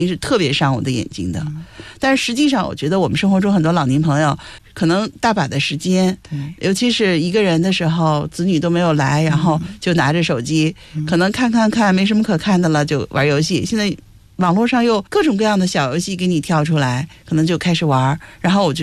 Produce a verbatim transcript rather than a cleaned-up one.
是特别伤我的眼睛的。但是实际上我觉得我们生活中很多老年朋友可能大把的时间，尤其是一个人的时候，子女都没有来，然后就拿着手机，可能看看看没什么可看的了就玩游戏。现在网络上有各种各样的小游戏给你跳出来，可能就开始玩，然后我觉得